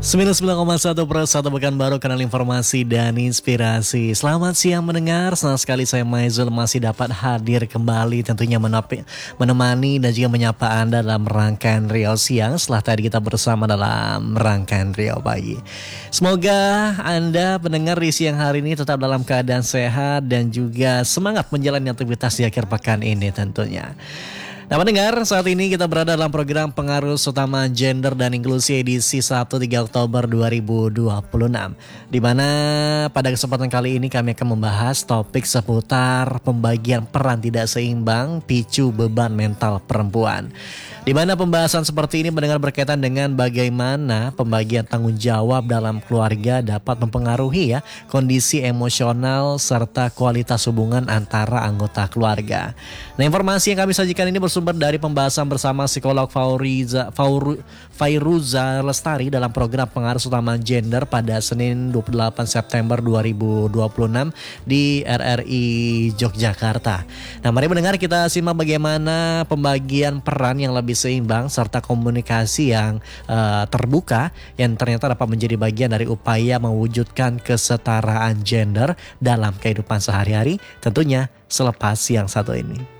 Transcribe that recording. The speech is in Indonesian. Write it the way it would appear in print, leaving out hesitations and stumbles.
99,1 per 1 Pekanbaru, kanal informasi dan inspirasi. Selamat siang mendengar, senang sekali saya Maizul masih dapat hadir kembali tentunya menemani dan juga menyapa Anda dalam rangkaian Riau Siang setelah tadi kita bersama dalam rangkaian Riau Pagi. Semoga Anda pendengar di siang hari ini tetap dalam keadaan sehat dan juga semangat menjalani aktivitas di akhir pekan ini tentunya. Nah pendengar, saat ini kita berada dalam program Pengaruh Utama Gender dan Inklusi edisi Sabtu 3 Oktober 2026. Di mana pada kesempatan kali ini kami akan membahas topik seputar pembagian peran tidak seimbang picu beban mental perempuan. Di mana pembahasan seperti ini mendengar berkaitan dengan bagaimana pembagian tanggung jawab dalam keluarga dapat mempengaruhi kondisi emosional serta kualitas hubungan antara anggota keluarga. Nah, informasi yang kami sajikan ini bersumber dari pembahasan bersama psikolog Fairuza Lestari dalam program Pengaruh Utama Gender pada Senin 28 September 2026 di RRI Yogyakarta. Nah, mari mendengar kita simak bagaimana pembagian peran yang lebih seimbang serta komunikasi yang terbuka yang ternyata dapat menjadi bagian dari upaya mewujudkan kesetaraan gender dalam kehidupan sehari-hari, tentunya selepas yang satu ini.